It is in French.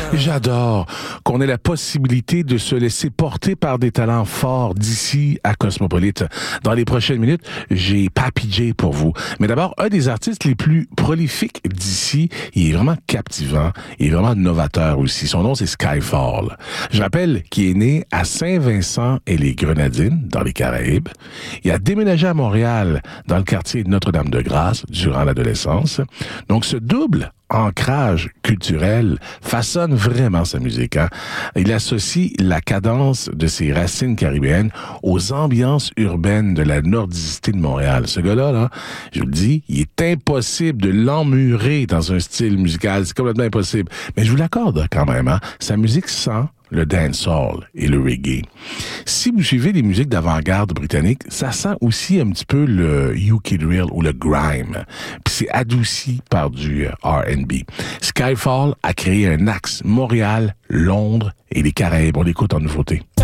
J'adore qu'on ait la possibilité de se laisser porter par des talents forts d'ici à Cosmopolite. Dans les prochaines minutes, j'ai Papi J pour vous. Mais d'abord, un des artistes les plus prolifiques d'ici, il est vraiment captivant, il est vraiment novateur aussi. Son nom, c'est Skyfall. Je rappelle qu'il est né à Saint-Vincent et les Grenadines, dans les Caraïbes. Il a déménagé à Montréal, dans le quartier de Notre-Dame-de-Grâce, durant l'adolescence. Donc, ce double ancrage culturel façonne vraiment sa musique. Il associe la cadence de ses racines caribéennes aux ambiances urbaines de la nordicité de Montréal. Ce gars-là, là, je vous le dis, il est impossible de l'emmurer dans un style musical. C'est complètement impossible. Mais je vous l'accorde quand même. Sa musique sent le dancehall et le reggae. Si vous suivez les musiques d'avant-garde britanniques, ça sent aussi un petit peu le UK drill ou le grime. Puis c'est adouci par du R&B. Skyfall a créé un axe Montréal, Londres et les Caraïbes. On l'écoute en nouveauté.